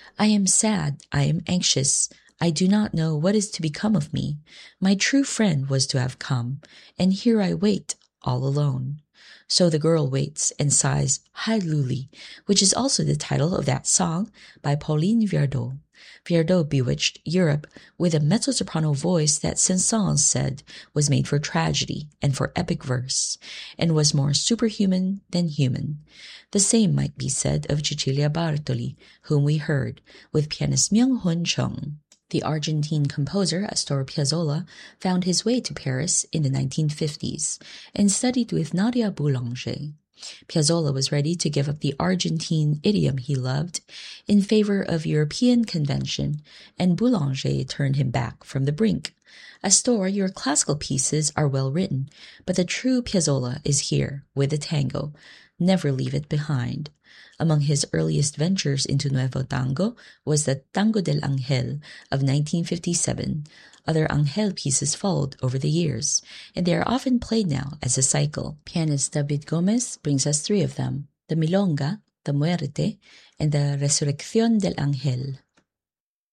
I am sad, I am anxious, I do not know what is to become of me. My true friend was to have come, and here I wait, all alone. So the girl waits and sighs, Hi Luli, which is also the title of that song by Pauline Viardot. Viardot bewitched Europe with a mezzo-soprano voice that Saint-Saëns said was made for tragedy and for epic verse, and was more superhuman than human. The same might be said of Cecilia Bartoli, whom we heard, with pianist Myung-Hun Chung. The Argentine composer Astor Piazzolla found his way to Paris in the 1950s and studied with Nadia Boulanger. Piazzolla was ready to give up the Argentine idiom he loved in favor of European convention, and Boulanger turned him back from the brink. Astor, your classical pieces are well written, but the true Piazzolla is here with the tango. Never leave it behind. Among his earliest ventures into Nuevo Tango was the Tango del Ángel of 1957. Other Ángel pieces followed over the years, and they are often played now as a cycle. Pianist David Gomez brings us three of them, the Milonga, the Muerte, and the Resurrección del Ángel.